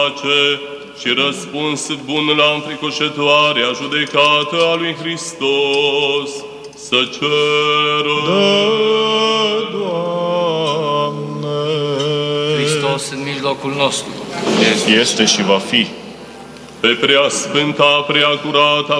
și răspuns bun la înfricoșătoarea judecată a lui Hristos, să ceră. Doamne! Hristos în mijlocul nostru. Este și va fi. Pe prea sfânta, prea curată,